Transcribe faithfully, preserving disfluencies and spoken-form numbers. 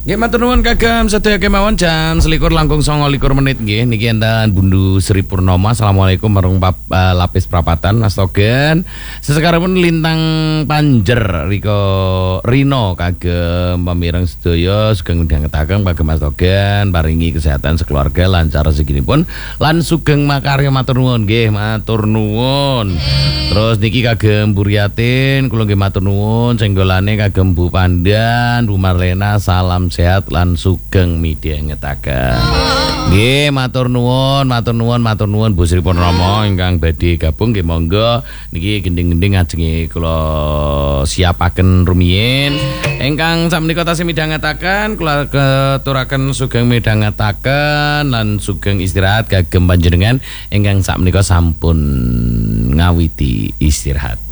Nggih matur nuwun kagem sedaya kemawon jam selikur langkung songo likur menit nggih niki enten Bundu Sri Purnama. Assalamualaikum marang pap, uh, lapis prapatan astogen. Sesekarepun lintang panjer riko Rino kagem pamireng sedaya sugeng midhangetaken kagem astogen paringi kesehatan sekeluarga lancar rezekinipun lan sugeng makarya matur nuwun nggih matur nuwun. Terus niki kagem Buryatin kula nggih matur nuwun senggolane kagem Bu Pandan, Bu Marlena salam sehat lan sugeng midhangetaken. Nggih matur nuwun, matur nuwun, matur nuwun Bu Sri Purnama ingkang badhe gabung nggih monggo niki gending-gending ajenge kula siapaken rumiyin. Ingkang sakmenika tasih midhangetaken kula keturaken sugeng midhangetaken lan sugeng istirahat kagem panjenengan ingkang sakmenika sampun ngawiti istirahat.